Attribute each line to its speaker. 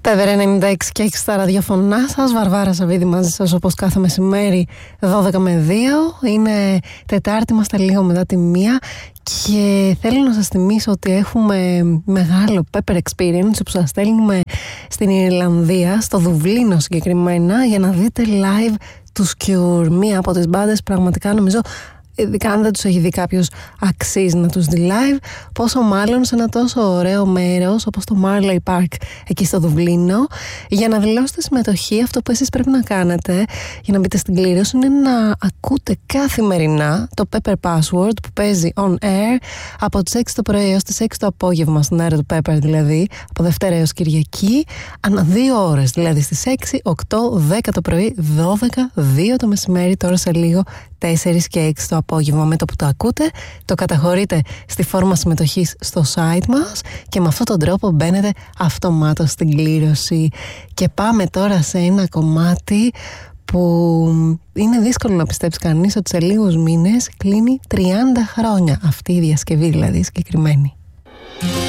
Speaker 1: Πέδερε 96 και 6 στα ραδιοφωνά σας. Βαρβάρα Σαββίδη μαζί σας όπως κάθε μεσημέρι 12 με 2. Είναι Τετάρτη, είμαστε λίγο μετά τη 1 και θέλω να σας θυμίσω ότι έχουμε μεγάλο Pepper Experience που σας στέλνουμε στην Ιρλανδία, στο Δουβλίνο συγκεκριμένα, για να δείτε live τους Cure, μία από τις μπάντες πραγματικά νομίζω, ειδικά αν δεν τους έχει δει κάποιος, αξίζει να τους δει live, πόσο μάλλον σε ένα τόσο ωραίο μέρος όπως το Marley Park εκεί στο Δουβλίνο. Για να δηλώσετε συμμετοχή, αυτό που εσείς πρέπει να κάνετε για να μπείτε στην κλήρωση είναι να ακούτε καθημερινά το Pepper Password που παίζει on air από τις 6 το πρωί έως τις 6 το απόγευμα, στον αέρα του Pepper δηλαδή, από Δευτέρα έως Κυριακή, ανά 2 ώρες, δηλαδή στις 6, 8, 10 το πρωί, 12, 2 το μεσημέρι, τώρα σε λίγο 4 και 6 το απόγευμα. Με το που το ακούτε, το καταχωρείτε στη φόρμα συμμετοχής στο site μας και με αυτόν τον τρόπο μπαίνετε αυτομάτως στην κλήρωση. Και πάμε τώρα σε ένα κομμάτι που είναι δύσκολο να πιστέψει κανείς ότι σε λίγους μήνες κλείνει 30 χρόνια αυτή η διασκευή, δηλαδή συγκεκριμένη.